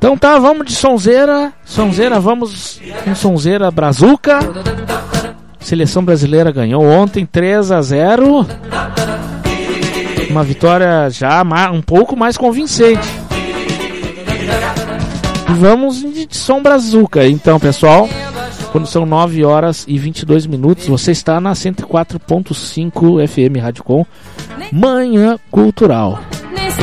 Então tá, vamos de sonzeira. Sonzeira, vamos com sonzeira brazuca. Seleção brasileira ganhou ontem 3-0. Uma vitória já um pouco mais convincente. E vamos de som brazuca. Então, pessoal, quando são 9h22, você está na 104.5 FM Rádio Com, Manhã Cultural.